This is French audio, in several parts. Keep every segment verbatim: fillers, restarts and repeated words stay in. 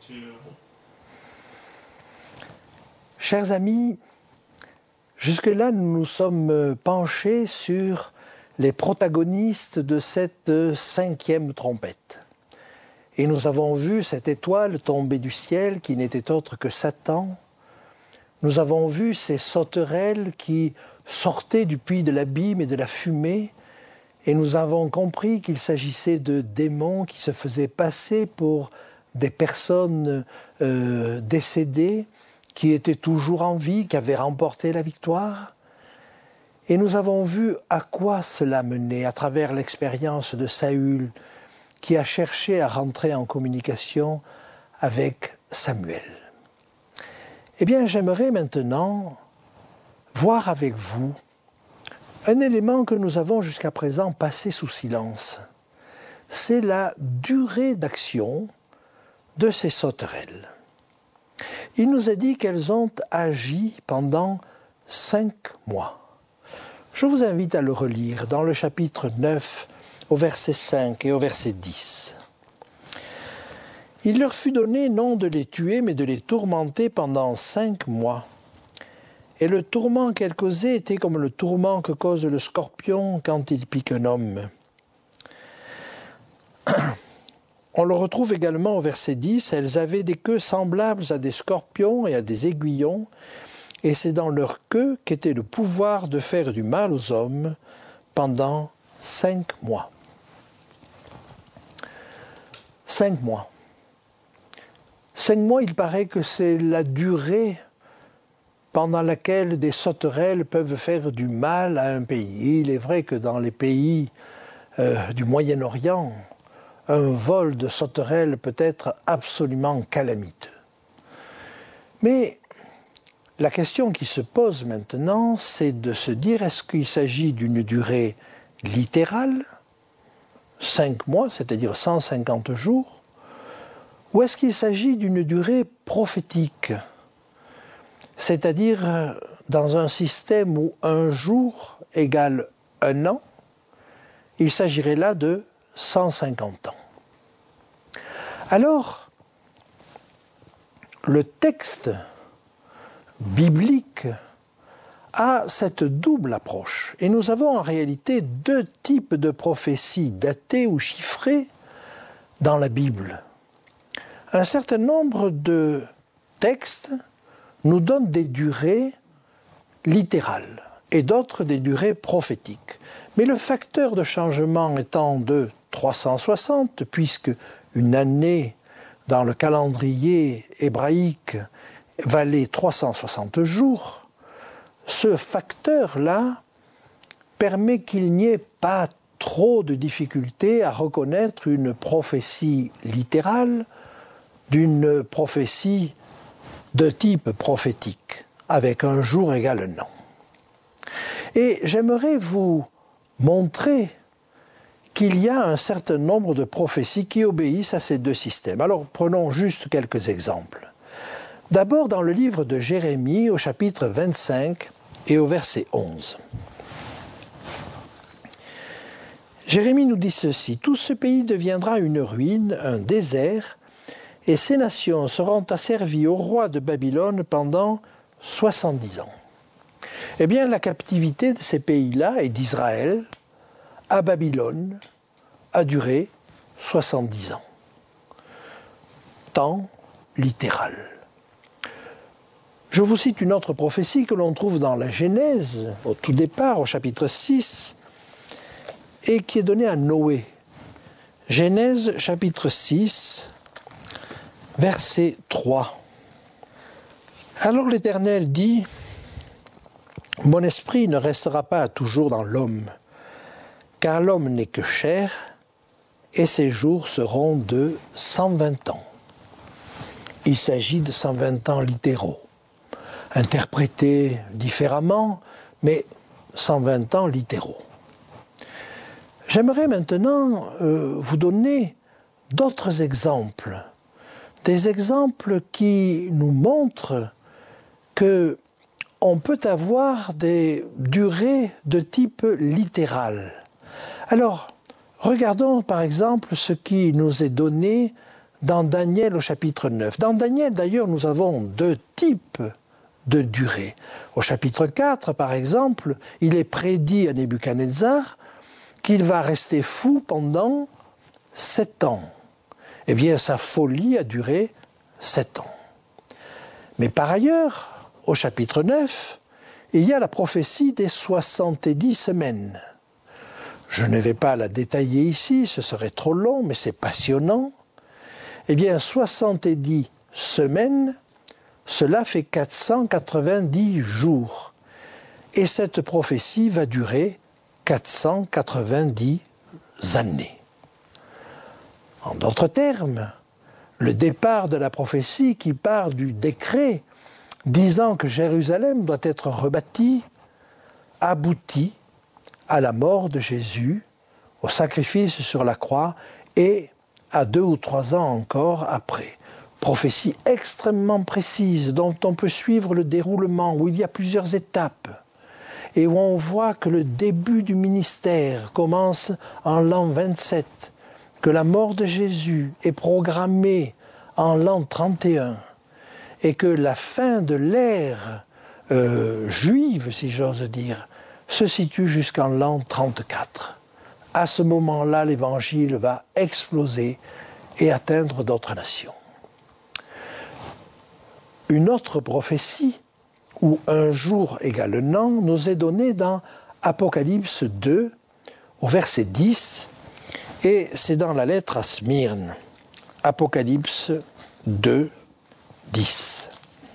Chers amis, jusque-là, nous nous sommes penchés sur les protagonistes de cette cinquième trompette. Et nous avons vu cette étoile tomber du ciel qui n'était autre que Satan. Nous avons vu ces sauterelles qui sortaient du puits de l'abîme et de la fumée. Et nous avons compris qu'il s'agissait de démons qui se faisaient passer pour des personnes euh, décédées, qui étaient toujours en vie, qui avaient remporté la victoire. Et nous avons vu à quoi cela menait à travers l'expérience de Saül, qui a cherché à rentrer en communication avec Samuel. Eh bien, j'aimerais maintenant voir avec vous un élément que nous avons jusqu'à présent passé sous silence. C'est la durée d'action de ces sauterelles. Il nous a dit qu'elles ont agi pendant cinq mois. Je vous invite à le relire dans le chapitre neuf, au verset cinq et au verset dix. Il leur fut donné non de les tuer, mais de les tourmenter pendant cinq mois. Et le tourment qu'elles causaient était comme le tourment que cause le scorpion quand il pique un homme. On le retrouve également au verset dix. Elles avaient des queues semblables à des scorpions et à des aiguillons, et c'est dans leur queue qu'était le pouvoir de faire du mal aux hommes pendant cinq mois. Cinq mois. Cinq mois, il paraît que c'est la durée pendant laquelle des sauterelles peuvent faire du mal à un pays. Il est vrai que dans les pays euh, du Moyen-Orient, un vol de sauterelles peut être absolument calamiteux. Mais la question qui se pose maintenant, c'est de se dire, est-ce qu'il s'agit d'une durée littérale, cinq mois, c'est-à-dire cent cinquante jours, ou est-ce qu'il s'agit d'une durée prophétique, c'est-à-dire dans un système où un jour égale un an, il s'agirait là de cent cinquante ans. Alors, le texte biblique a cette double approche. Et nous avons en réalité deux types de prophéties datées ou chiffrées dans la Bible. Un certain nombre de textes nous donnent des durées littérales et d'autres des durées prophétiques. Mais le facteur de changement étant de trois cent soixante, puisque une année dans le calendrier hébraïque valait trois cent soixante jours, ce facteur-là permet qu'il n'y ait pas trop de difficultés à reconnaître une prophétie littérale d'une prophétie de type prophétique, avec un jour égal un an. Et j'aimerais vous montrer qu'il y a un certain nombre de prophéties qui obéissent à ces deux systèmes. Alors prenons juste quelques exemples. D'abord dans le livre de Jérémie au chapitre vingt-cinq et au verset onze. Jérémie nous dit ceci: « Tout ce pays deviendra une ruine, un désert, et ces nations seront asservies au roi de Babylone pendant soixante-dix ans. » Eh bien, la captivité de ces pays-là et d'Israël à Babylone a duré soixante-dix ans. Temps littéral. Je vous cite une autre prophétie que l'on trouve dans la Genèse, au tout départ, au chapitre six, et qui est donnée à Noé. Genèse, chapitre six, verset trois. Alors l'Éternel dit: « Mon esprit ne restera pas toujours dans l'homme, car l'homme n'est que chair, et ses jours seront de cent vingt ans. » Il s'agit de cent vingt ans littéraux, interprétés différemment, mais cent vingt ans littéraux. J'aimerais maintenant euh, vous donner d'autres exemples, des exemples qui nous montrent que on peut avoir des durées de type littéral. Alors, regardons par exemple ce qui nous est donné dans Daniel au chapitre neuf. Dans Daniel, d'ailleurs, nous avons deux types de durée. Au chapitre quatre, par exemple, il est prédit à Nebuchadnezzar qu'il va rester fou pendant sept ans. Eh bien, sa folie a duré sept ans. Mais par ailleurs, au chapitre neuf, il y a la prophétie des soixante-dix semaines. Je ne vais pas la détailler ici, ce serait trop long, mais c'est passionnant. Eh bien, soixante-dix semaines, cela fait quatre cent quatre-vingt-dix jours. Et cette prophétie va durer quatre cent quatre-vingt-dix années. En d'autres termes, le départ de la prophétie qui part du décret disant que Jérusalem doit être rebâtie aboutit à la mort de Jésus, au sacrifice sur la croix et à deux ou trois ans encore après. Prophétie extrêmement précise dont on peut suivre le déroulement, où il y a plusieurs étapes et où on voit que le début du ministère commence en l'an vingt-sept, que la mort de Jésus est programmée en l'an trente et un et que la fin de l'ère euh, juive, si j'ose dire, se situe jusqu'en l'an trente-quatre. À ce moment-là, l'Évangile va exploser et atteindre d'autres nations. Une autre prophétie, où un jour égale un an, nous est donnée dans Apocalypse deux, au verset dix, et c'est dans la lettre à Smyrne. Apocalypse deux, dix.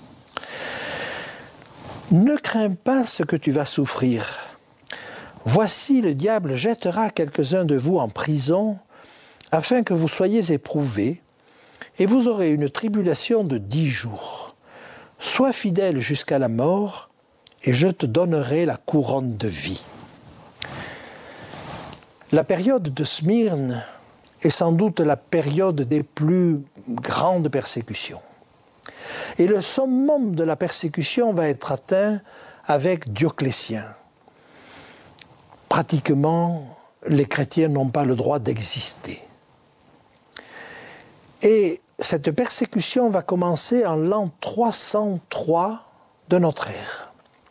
Ne crains pas ce que tu vas souffrir. Voici, le diable jettera quelques-uns de vous en prison, afin que vous soyez éprouvés, et vous aurez une tribulation de dix jours. Sois fidèle jusqu'à la mort, et je te donnerai la couronne de vie. La période de Smyrne est sans doute la période des plus grandes persécutions. Et le summum de la persécution va être atteint avec Dioclétien. Pratiquement, les chrétiens n'ont pas le droit d'exister. Et cette persécution va commencer en l'an trois cent trois de notre ère.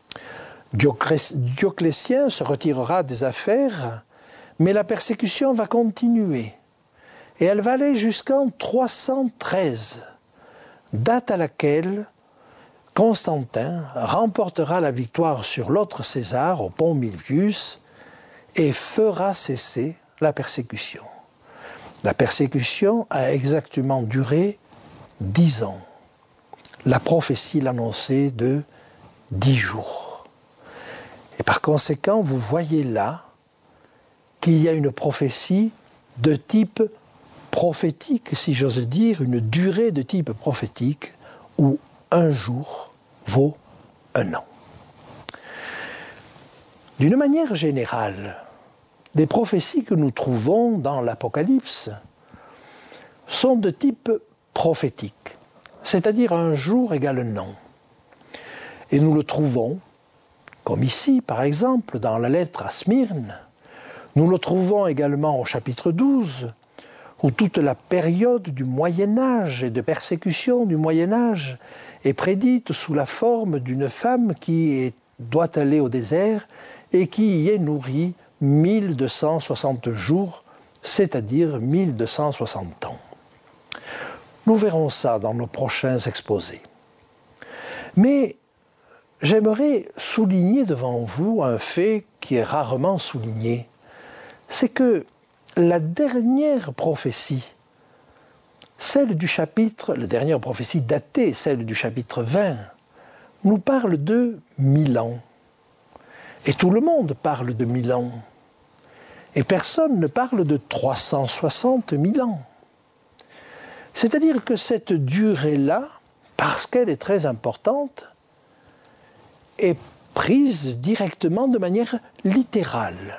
Dioclétien se retirera des affaires, mais la persécution va continuer. Et elle va aller jusqu'en trois cent treize, date à laquelle Constantin remportera la victoire sur l'autre César au pont Milvius et fera cesser la persécution. La persécution a exactement duré dix ans. La prophétie l'annonçait de dix jours. Et par conséquent, vous voyez là qu'il y a une prophétie de type prophétique, si j'ose dire, une durée de type prophétique, où un jour vaut un an. D'une manière générale, les prophéties que nous trouvons dans l'Apocalypse sont de type prophétique, c'est-à-dire un jour égale un an. Et nous le trouvons, comme ici par exemple, dans la lettre à Smyrne. Nous le trouvons également au chapitre douze, où toute la période du Moyen-Âge et de persécution du Moyen-Âge est prédite sous la forme d'une femme qui est, doit aller au désert et qui y est nourrie mille deux cent soixante jours, c'est-à-dire mille deux cent soixante ans. Nous verrons ça dans nos prochains exposés. Mais j'aimerais souligner devant vous un fait qui est rarement souligné. C'est que la dernière prophétie, celle du chapitre, la dernière prophétie datée, celle du chapitre vingt, nous parle de mille ans. Et tout le monde parle de mille ans. Et personne ne parle de trois cent soixante mille ans. C'est-à-dire que cette durée-là, parce qu'elle est très importante, est prise directement de manière littérale.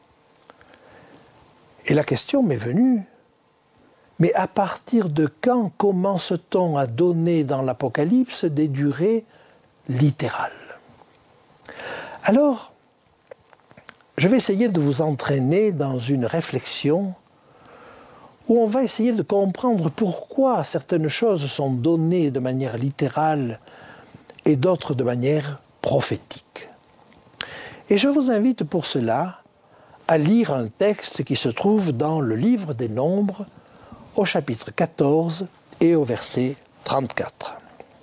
Et la question m'est venue, mais à partir de quand commence-t-on à donner dans l'Apocalypse des durées littérales? Alors, je vais essayer de vous entraîner dans une réflexion où on va essayer de comprendre pourquoi certaines choses sont données de manière littérale et d'autres de manière prophétique. Et je vous invite pour cela à lire un texte qui se trouve dans le livre des Nombres, au chapitre quatorze et au verset trente-quatre.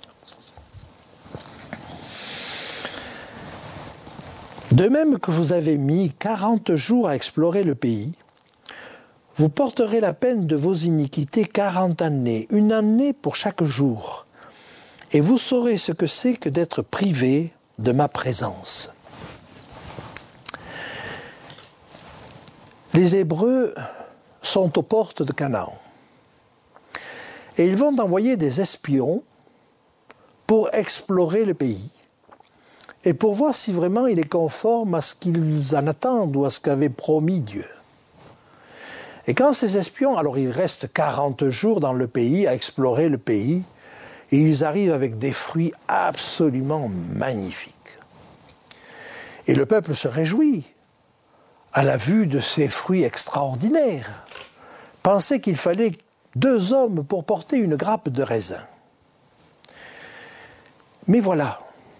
De même que vous avez mis quarante jours à explorer le pays, vous porterez la peine de vos iniquités quarante années, une année pour chaque jour, et vous saurez ce que c'est que d'être privé de ma présence. Les Hébreux sont aux portes de Canaan, et ils vont envoyer des espions pour explorer le pays, et pour voir si vraiment il est conforme à ce qu'ils en attendent ou à ce qu'avait promis Dieu. Et quand ces espions, alors ils restent quarante jours dans le pays, à explorer le pays, et ils arrivent avec des fruits absolument magnifiques. Et le peuple se réjouit à la vue de ces fruits extraordinaires. Pensait qu'il fallait deux hommes pour porter une grappe de raisin. Mais voilà,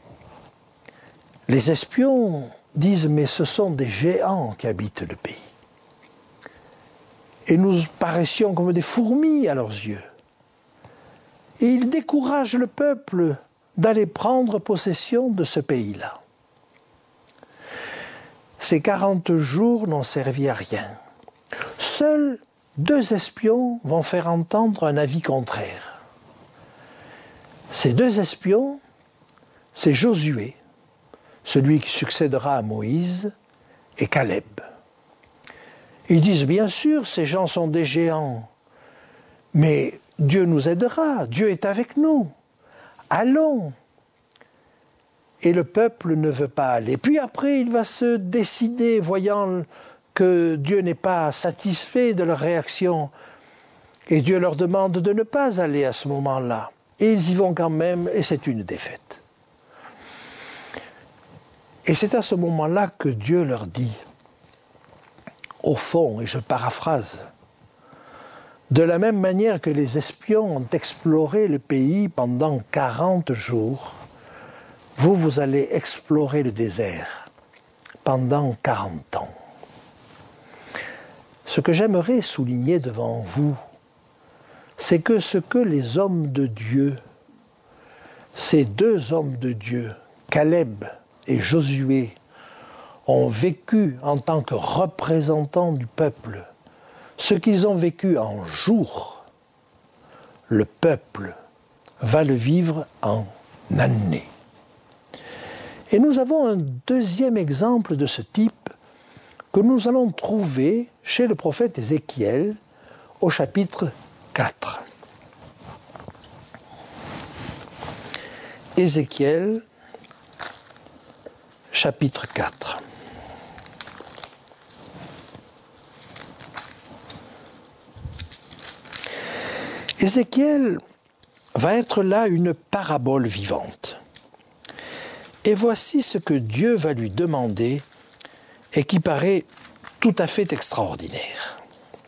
les espions disent « mais ce sont des géants qui habitent le pays ». Et nous paraissions comme des fourmis à leurs yeux. Et ils découragent le peuple d'aller prendre possession de ce pays-là. Ces quarante jours n'ont servi à rien. Seuls deux espions vont faire entendre un avis contraire. Ces deux espions, c'est Josué, celui qui succédera à Moïse, et Caleb. Ils disent, bien sûr, ces gens sont des géants, mais Dieu nous aidera, Dieu est avec nous. Allons. Et le peuple ne veut pas aller. Puis après, il va se décider, voyant que Dieu n'est pas satisfait de leur réaction. Et Dieu leur demande de ne pas aller à ce moment-là. Et ils y vont quand même, et c'est une défaite. Et c'est à ce moment-là que Dieu leur dit, au fond, et je paraphrase, de la même manière que les espions ont exploré le pays pendant quarante jours, vous, vous allez explorer le désert pendant quarante ans. Ce que j'aimerais souligner devant vous, c'est que ce que les hommes de Dieu, ces deux hommes de Dieu, Caleb et Josué, ont vécu en tant que représentants du peuple, ce qu'ils ont vécu en jours, le peuple va le vivre en années. Et nous avons un deuxième exemple de ce type que nous allons trouver chez le prophète Ézéchiel au chapitre quatre. Ézéchiel, chapitre quatre. Ézéchiel va être là une parabole vivante. Et voici ce que Dieu va lui demander et qui paraît tout à fait extraordinaire.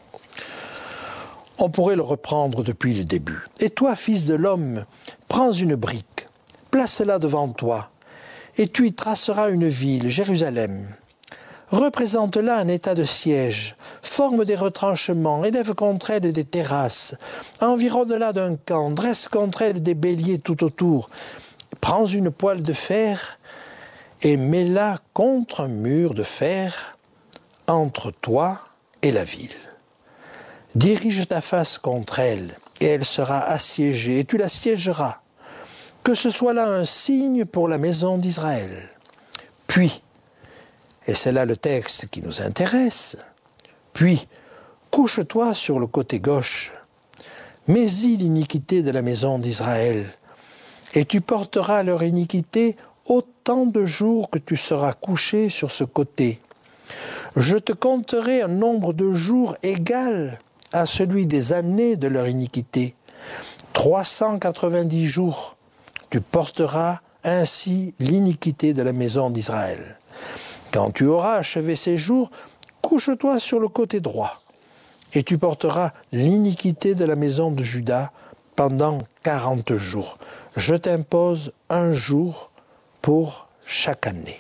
On pourrait le reprendre depuis le début. « Et toi, fils de l'homme, prends une brique, place-la devant toi, et tu y traceras une ville, Jérusalem. Représente-la un état de siège, forme des retranchements, élève contre elle des terrasses, environne-la d'un camp, dresse contre elle des béliers tout autour. Prends une poêle de fer et mets-la contre un mur de fer entre toi et la ville. Dirige ta face contre elle, et elle sera assiégée, et tu l'assiégeras. Que ce soit là un signe pour la maison d'Israël. Puis, et c'est là le texte qui nous intéresse, puis, couche-toi sur le côté gauche, mets-y l'iniquité de la maison d'Israël, et tu porteras leur iniquité autant de jours que tu seras couché sur ce côté. Je te compterai un nombre de jours égal à celui des années de leur iniquité. trois cent quatre-vingt-dix jours, tu porteras ainsi l'iniquité de la maison d'Israël. Quand tu auras achevé ces jours, couche-toi sur le côté droit, et tu porteras l'iniquité de la maison de Juda pendant quarante jours. Je t'impose un jour pour chaque année.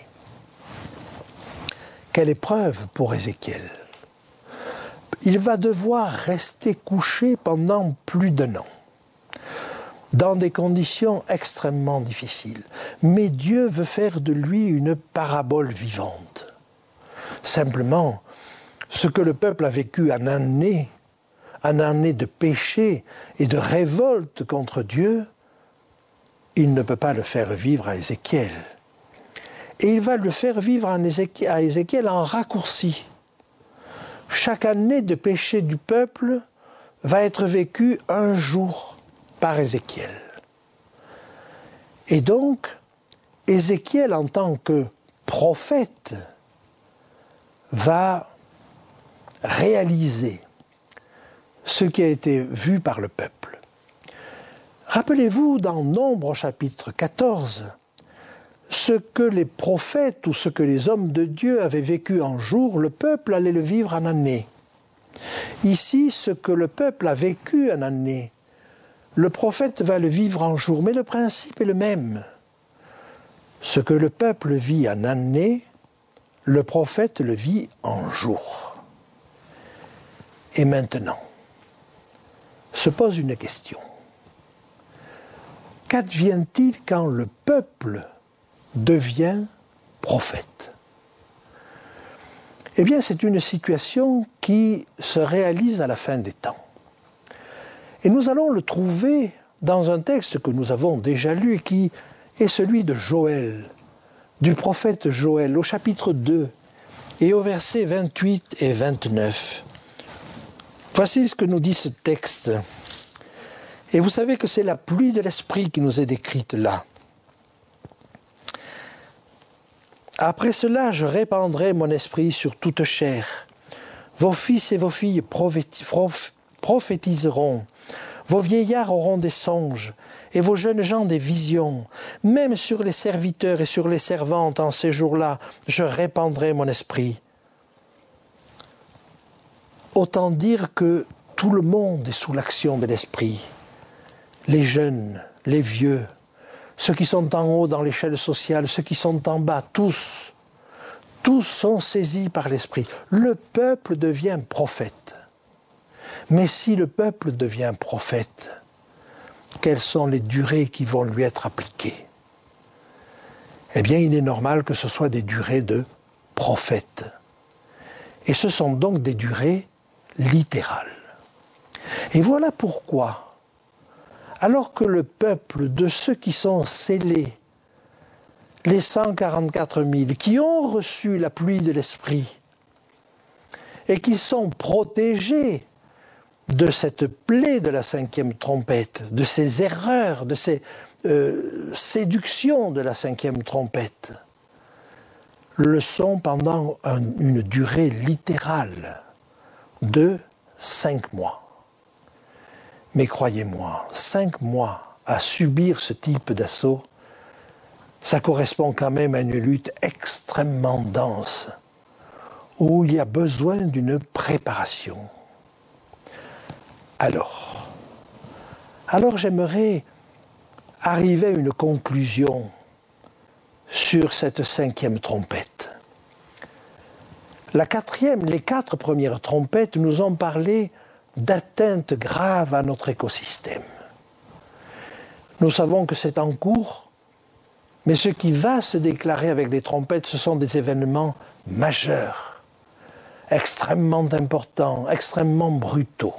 Quelle épreuve pour Ézéchiel! Il va devoir rester couché pendant plus d'un an, dans des conditions extrêmement difficiles. Mais Dieu veut faire de lui une parabole vivante. Simplement, ce que le peuple a vécu en année, en année de péché et de révolte contre Dieu, il ne peut pas le faire vivre à Ézéchiel. Et il va le faire vivre à Ézéchiel en raccourci. Chaque année de péché du peuple va être vécue un jour par Ézéchiel. Et donc, Ézéchiel, en tant que prophète, va réaliser ce qui a été vu par le peuple. Rappelez-vous, dans Nombre chapitre quatorze, ce que les prophètes ou ce que les hommes de Dieu avaient vécu en jour, le peuple allait le vivre en année. Ici, ce que le peuple a vécu en année, le prophète va le vivre en jour, mais le principe est le même. Ce que le peuple vit en année, le prophète le vit en jour. Et maintenant, se pose une question. Qu'advient-il quand le peuple devient prophète? Eh bien, c'est une situation qui se réalise à la fin des temps. Et nous allons le trouver dans un texte que nous avons déjà lu, qui est celui de Joël, du prophète Joël, au chapitre deux, et au verset vingt-huit et vingt-neuf. Voici ce que nous dit ce texte. Et vous savez que c'est la pluie de l'Esprit qui nous est décrite là. Après cela, je répandrai mon esprit sur toute chair. Vos fils et vos filles prophétiseront. Vos vieillards auront des songes, et vos jeunes gens des visions. Même sur les serviteurs et sur les servantes, en ces jours-là, je répandrai mon esprit. Autant dire que tout le monde est sous l'action de l'esprit. Les jeunes, les vieux, ceux qui sont en haut dans l'échelle sociale, ceux qui sont en bas, tous, tous sont saisis par l'esprit. Le peuple devient prophète. Mais si le peuple devient prophète, quelles sont les durées qui vont lui être appliquées? Eh bien, il est normal que ce soit des durées de prophète. Et ce sont donc des durées littérales. Et voilà pourquoi, alors que le peuple de ceux qui sont scellés, les cent quarante-quatre mille, qui ont reçu la pluie de l'Esprit et qui sont protégés de cette plaie de la cinquième trompette, de ces erreurs, de ces euh, séductions de la cinquième trompette, le sont pendant un, une durée littérale de cinq mois. Mais croyez-moi, cinq mois à subir ce type d'assaut, ça correspond quand même à une lutte extrêmement dense, où il y a besoin d'une préparation. Alors, alors j'aimerais arriver à une conclusion sur cette cinquième trompette. La quatrième, les quatre premières trompettes nous ont parlé d'atteintes graves à notre écosystème. Nous savons que c'est en cours, mais ce qui va se déclarer avec les trompettes, ce sont des événements majeurs, extrêmement importants, extrêmement brutaux.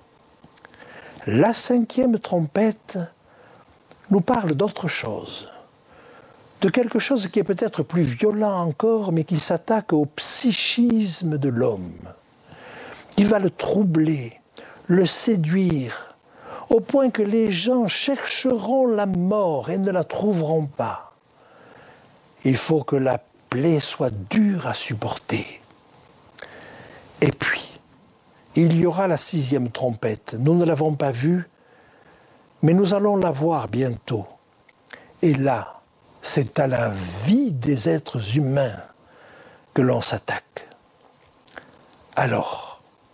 La cinquième trompette nous parle d'autre chose, de quelque chose qui est peut-être plus violent encore, mais qui s'attaque au psychisme de l'homme, qui va le troubler, le séduire, au point que les gens chercheront la mort et ne la trouveront pas. Il faut que la plaie soit dure à supporter. Et puis, il y aura la sixième trompette. Nous ne l'avons pas vue, mais nous allons la voir bientôt. Et là, c'est à la vie des êtres humains que l'on s'attaque. Alors,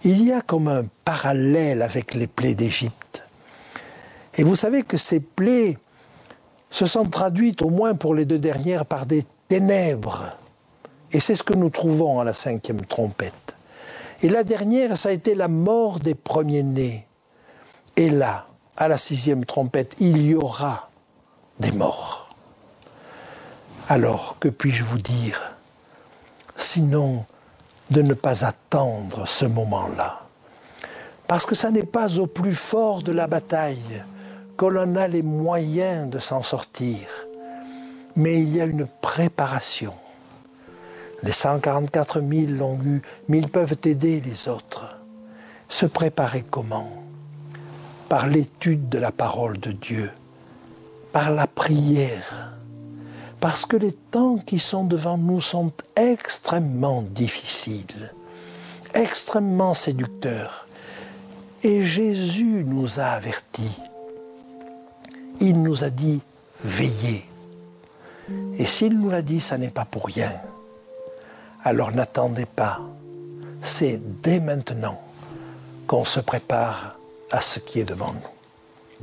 il y a comme un parallèle avec les plaies d'Égypte. Et vous savez que ces plaies se sont traduites, au moins pour les deux dernières, par des ténèbres. Et c'est ce que nous trouvons à la cinquième trompette. Et la dernière, ça a été la mort des premiers-nés. Et là, à la sixième trompette, il y aura des morts. Alors, que puis-je vous dire, sinon de ne pas attendre ce moment-là? Parce que ça n'est pas au plus fort de la bataille que l'on a les moyens de s'en sortir, mais il y a une préparation. Les cent quarante-quatre mille l'ont eu, mais ils peuvent aider les autres. Se préparer comment? Par l'étude de la parole de Dieu, par la prière, parce que les temps qui sont devant nous sont extrêmement difficiles, extrêmement séducteurs. Et Jésus nous a avertis. Il nous a dit « veillez ». Et s'il nous l'a dit, ça n'est pas pour rien. Alors n'attendez pas. C'est dès maintenant qu'on se prépare à ce qui est devant nous.